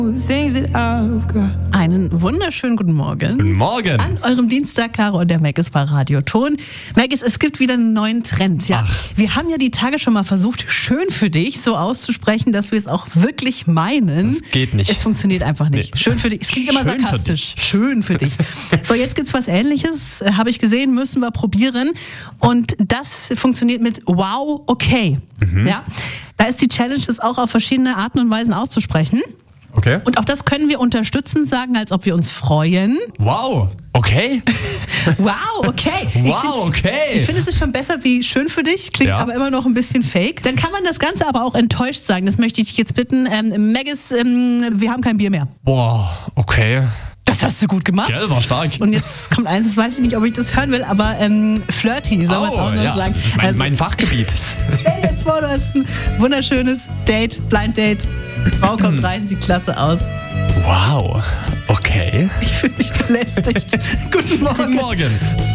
Einen wunderschönen guten Morgen. Guten Morgen. An eurem Dienstag, Caro und der Maggis bei Radio Ton. Maggis, es gibt wieder einen neuen Trend. Ja. Wir haben ja die Tage schon mal versucht, schön für dich so auszusprechen, dass wir es auch wirklich meinen. Das geht nicht. Es funktioniert einfach nicht. Nee. Schön für dich. Es klingt immer schön sarkastisch. Schön für dich. So, jetzt gibt's was Ähnliches. Habe ich gesehen, müssen wir probieren. Und das funktioniert mit wow, okay. Ja. Da ist die Challenge, es auch auf verschiedene Arten und Weisen auszusprechen. Okay. Und auch das können wir unterstützend sagen, als ob wir uns freuen. Wow, okay. Wow, okay. Wow, okay. Ich finde, es ist schon besser wie schön für dich, klingt aber immer noch ein bisschen fake. Dann kann man das Ganze aber auch enttäuscht sagen. Das möchte ich dich jetzt bitten. Maggis, wir haben kein Bier mehr. Boah, okay. Das hast du gut gemacht. Gell, war stark. Und jetzt kommt eins, das weiß ich nicht, ob ich das hören will, aber flirty, soll man es auch noch sagen. Mein Fachgebiet. Stell dir jetzt vor, du hast ein wunderschönes Date, Blind Date. Die Frau kommt rein, sieht klasse aus. Wow, okay. Ich fühle mich belästigt. Guten Morgen. Guten Morgen.